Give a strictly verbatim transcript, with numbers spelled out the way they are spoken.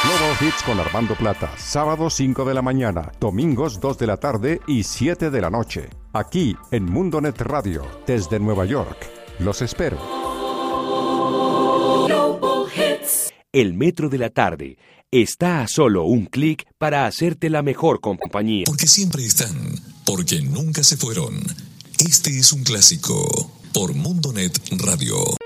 Global Hits con Armando Plata, sábados cinco de la mañana, domingos dos de la tarde y siete de la noche. Aquí en Mundonet Radio, desde Nueva York. Los espero. Global Hits. El Metro de la Tarde está a solo un clic para hacerte la mejor compañía. Porque siempre están, porque nunca se fueron. Este es un clásico por Mundonet Radio.